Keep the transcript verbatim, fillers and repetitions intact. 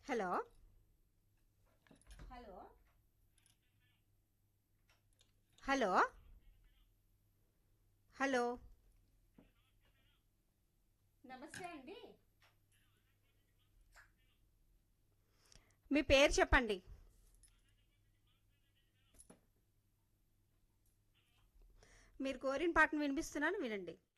Hello hello hello hello నమస్తే అండి, మీ పేరు చెప్పండి. మీరు కోరిన పాటను వినిపిస్తున్నాను, వినండి.